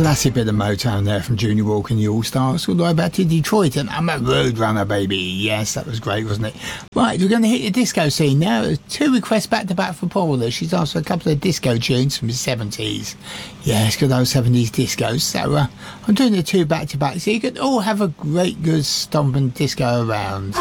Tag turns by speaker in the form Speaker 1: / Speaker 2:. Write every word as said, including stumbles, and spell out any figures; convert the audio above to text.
Speaker 1: Classic bit of Motown there from Junior Walker and the All Stars, all the way back to Detroit, and I'm a road runner, baby. Yes, that was great, wasn't it? Right, we're going to hit the disco scene now. Two requests back to back for Paula. She's asked for a couple of disco tunes from the seventies. Yes, good old seventies discos. So uh, I'm doing the two back to back, so you can all have a great, good stomping disco around.